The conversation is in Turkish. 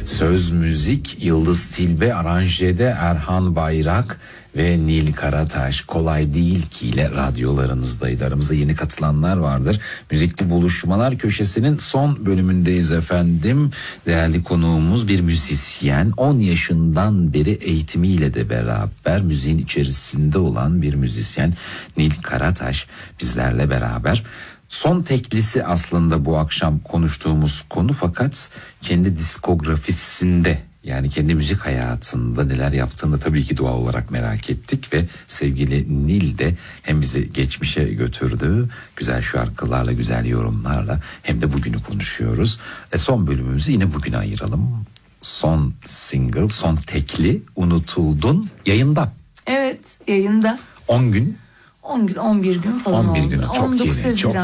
Söz müzik Yıldız Tilbe, aranjede Erhan Bayrak ve Nil Karataş. Kolay değil ki ile radyolarınızdaydı. Aramızda yeni katılanlar vardır. Müzikli Buluşmalar Köşesi'nin son bölümündeyiz efendim. Değerli konuğumuz bir müzisyen. 10 yaşından beri eğitimiyle de beraber müziğin içerisinde olan bir müzisyen Nil Karataş bizlerle beraber. Son teklisi aslında bu akşam konuştuğumuz konu, fakat kendi diskografisinde, yani kendi müzik hayatında neler yaptığını tabii ki doğal olarak merak ettik ve sevgili Nil de hem bizi geçmişe götürdü güzel şarkılarla, güzel yorumlarla, hem de bugünü konuşuyoruz. Son bölümümüzü yine bugüne ayıralım. Son single, son tekli Unutuldun yayında. Evet, yayında. 10 gün. 11 gün falan 11 oldu. gün çok yeni, çok